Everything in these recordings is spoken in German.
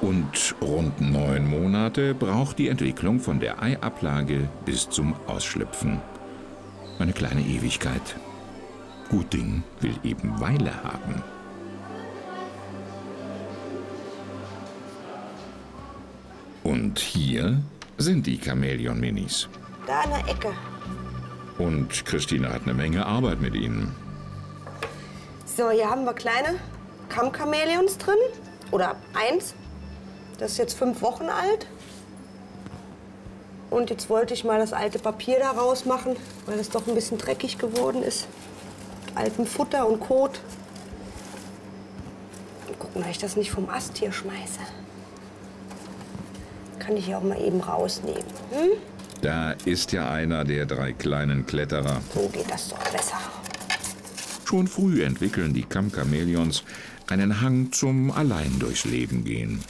Und rund 9 Monate braucht die Entwicklung von der Eiablage bis zum Ausschlüpfen. Eine kleine Ewigkeit. Gut Ding will eben Weile haben. Und hier sind die Chamäleon-Minis. Da in der Ecke. Und Christina hat eine Menge Arbeit mit ihnen. So, hier haben wir kleine Kammchamäleons drin. Oder eins. Das ist jetzt 5 Wochen alt. Und jetzt wollte ich mal das alte Papier da rausmachen, weil es doch ein bisschen dreckig geworden ist. Mit altem Futter und Kot. Und gucken, dass ich das nicht vom Ast hier schmeiße. Kann ich hier auch mal eben rausnehmen. Hm? Da ist ja einer der 3 kleinen Kletterer. So geht das doch besser. Schon früh entwickeln die Kammchamäleons einen Hang zum Allein durchs Leben gehen.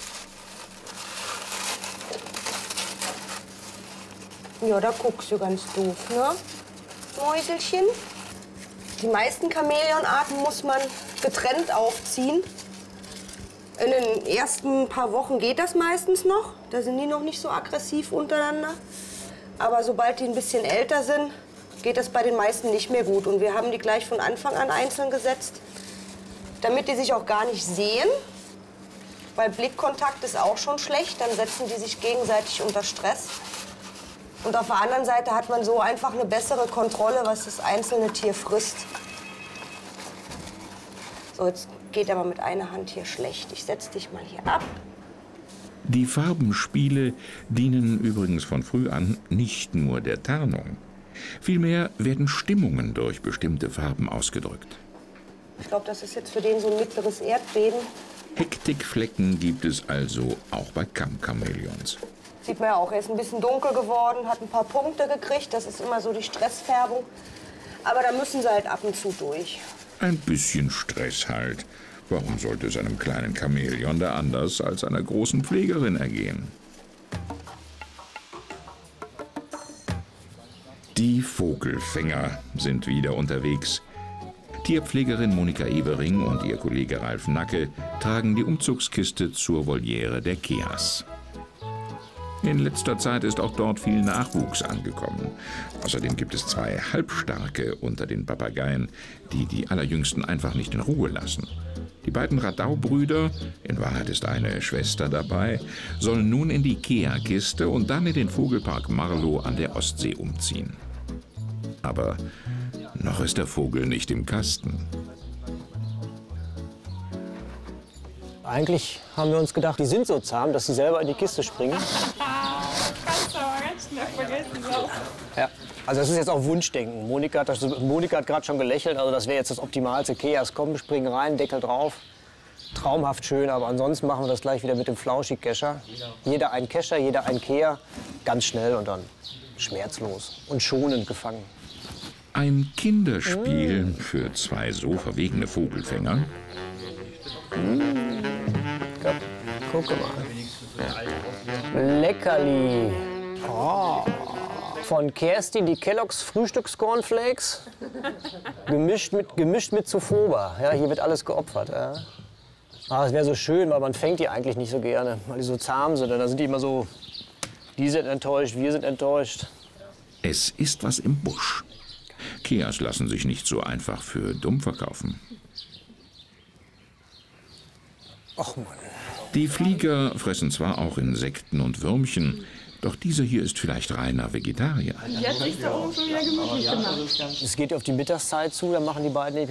Ja, da guckst du ganz doof, ne? Mäuselchen. Die meisten Chamäleonarten muss man getrennt aufziehen. In den ersten paar Wochen geht das meistens noch. Da sind die noch nicht so aggressiv untereinander. Aber sobald die ein bisschen älter sind, geht das bei den meisten nicht mehr gut. Und wir haben die gleich von Anfang an einzeln gesetzt, damit die sich auch gar nicht sehen. Weil Blickkontakt ist auch schon schlecht, dann setzen die sich gegenseitig unter Stress. Und auf der anderen Seite hat man so einfach eine bessere Kontrolle, was das einzelne Tier frisst. So, jetzt geht aber mit einer Hand hier schlecht. Ich setze dich mal hier ab. Die Farbenspiele dienen übrigens von früh an nicht nur der Tarnung. Vielmehr werden Stimmungen durch bestimmte Farben ausgedrückt. Ich glaube, das ist jetzt für den so ein mittleres Erdbeben. Hektikflecken gibt es also auch bei Kammchamäleons. Sieht man ja auch, er ist ein bisschen dunkel geworden, hat ein paar Punkte gekriegt. Das ist immer so die Stressfärbung. Aber da müssen sie halt ab und zu durch. Ein bisschen Stress halt. Warum sollte es einem kleinen Chamäleon da anders als einer großen Pflegerin ergehen? Die Vogelfänger sind wieder unterwegs. Tierpflegerin Monika Evering und ihr Kollege Ralf Nacke tragen die Umzugskiste zur Voliere der Keas. In letzter Zeit ist auch dort viel Nachwuchs angekommen. Außerdem gibt es 2 Halbstarke unter den Papageien, die die Allerjüngsten einfach nicht in Ruhe lassen. Die beiden Radau-Brüder, in Wahrheit ist eine Schwester dabei, sollen nun in die Kea-Kiste und dann in den Vogelpark Marlow an der Ostsee umziehen. Aber noch ist der Vogel nicht im Kasten. Eigentlich haben wir uns gedacht, die sind so zahm, dass sie selber in die Kiste springen. Kannst du aber ganz schnell vergessen. Ja, also das ist jetzt auch Wunschdenken. Monika hat gerade schon gelächelt, also das wäre jetzt das Optimalste. Keas, komm, springen rein, Deckel drauf. Traumhaft schön, aber ansonsten machen wir das gleich wieder mit dem Flauschig-Kescher. Jeder ein Kescher, jeder ein Kea, ganz schnell und dann schmerzlos und schonend gefangen. Ein Kinderspiel für 2 so verwegene Vogelfänger. Guck mal. Leckerli. Oh. Von Kerstin die Kellogg's Frühstückscornflakes. Gemischt mit Zufoba. Ja, hier wird alles geopfert. Ja. Ah, es wäre so schön, weil man fängt die eigentlich nicht so gerne, weil die so zahm sind. Und dann sind die immer so, die sind enttäuscht, wir sind enttäuscht. Es ist was im Busch. Keas lassen sich nicht so einfach für dumm verkaufen. Ach Mann. Die Flieger fressen zwar auch Insekten und Würmchen, doch dieser hier ist vielleicht reiner Vegetarier. Jetzt ist da oben schon wieder gemütlich gemacht. Es geht auf die Mittagszeit zu, dann machen die beiden